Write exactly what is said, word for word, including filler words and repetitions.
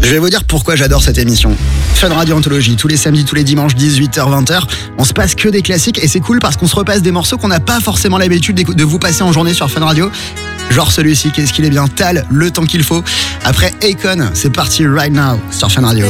Je vais vous dire pourquoi j'adore cette émission. Fun Radio Anthologie, tous les samedis, tous les dimanches, dix-huit heures vingt heures. On se passe que des classiques et c'est cool parce qu'on se repasse des morceaux qu'on n'a pas forcément l'habitude de vous passer en journée sur Fun Radio. Genre celui-ci, qu'est-ce qu'il est bien, Tal, Le temps qu'il faut. Après Akon, c'est parti right now sur Fun Radio.